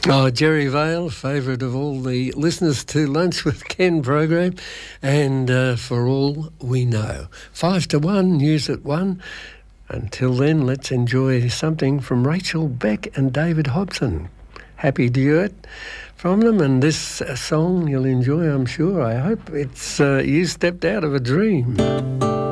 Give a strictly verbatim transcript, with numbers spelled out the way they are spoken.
Oh, Jerry Vale, favourite of all the listeners to Lunch with Ken program, and uh, For All We Know. Five to one, news at one. Until then, let's enjoy something from Rachel Beck and David Hobson. Happy duet from them, and this uh, song you'll enjoy, I'm sure. I hope it's uh, You Stepped Out of a Dream.